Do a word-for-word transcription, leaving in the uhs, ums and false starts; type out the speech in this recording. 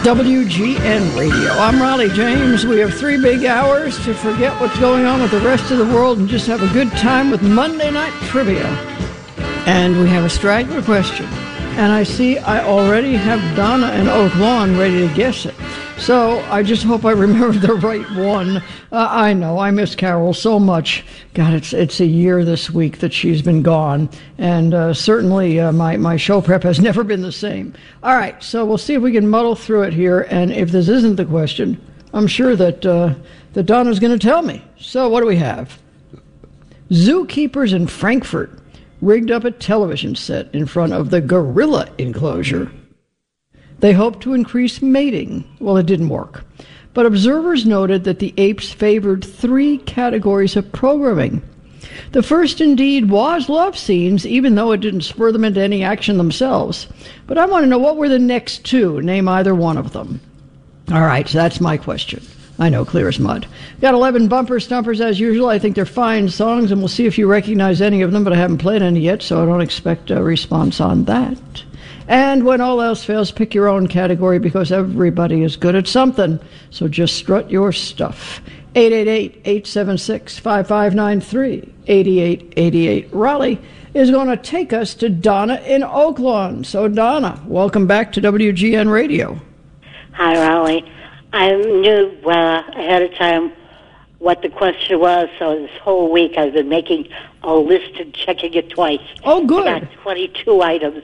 W G N Radio. I'm Raleigh James. We have three big hours to forget what's going on with the rest of the world and just have a good time with Monday Night Trivia. And we have a straggler question. And I see I already have Donna and Oak Lawn ready to guess it. So I just hope I remember the right one. Uh, I know, I miss Carol so much. God, it's it's a year this week that she's been gone. And uh, certainly uh, my, my show prep has never been the same. All right, so we'll see if we can muddle through it here. And if this isn't the question, I'm sure that, uh, that Donna's going to tell me. So what do we have? Zookeepers in Frankfurt rigged up a television set in front of the gorilla enclosure. They hoped to increase mating. Well, it didn't work. But observers noted that the apes favored three categories of programming. The first, indeed, was love scenes, even though it didn't spur them into any action themselves. But I want to know, what were the next two? Name either one of them. All right, so that's my question. I know, clear as mud. Got eleven bumper stumpers as usual. I think they're fine songs, and we'll see if you recognize any of them, but I haven't played any yet, so I don't expect a response on that. And when all else fails, pick your own category, because everybody is good at something. So just strut your stuff. eight eight eight, eight seven six, five five nine three, eight eight eight eight. Raleigh is going to take us to Donna in Oak Lawn. So, Donna, welcome back to W G N Radio. Hi, Raleigh. I knew uh, ahead of time what the question was, so this whole week I've been making a list and checking it twice. Oh, good. I got twenty-two items.